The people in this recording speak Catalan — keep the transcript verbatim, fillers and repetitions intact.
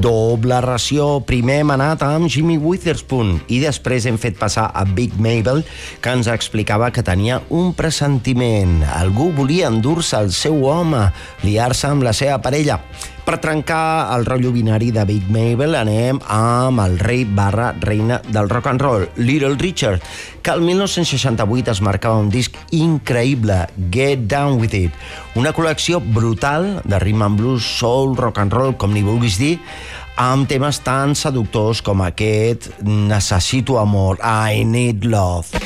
Doble ració. Primer hem anat amb Jimmy Witherspoon i després hem fet passar a Big Mabel, que ens explicava que tenia un pressentiment. Algú volia endur-se el seu home, liar-se amb la seva parella. Per trencar el rotllo binari de Big Mabel anem amb el rei barra reina del rock and roll, Little Richard, que el dinou seixanta-vuit es marcava un disc increïble, Get Down With It, una col·lecció brutal de rhythm and blues, soul, rock and roll, com ni vulguis dir, amb temes tan seductors com aquest Necessito amor, I Need Love.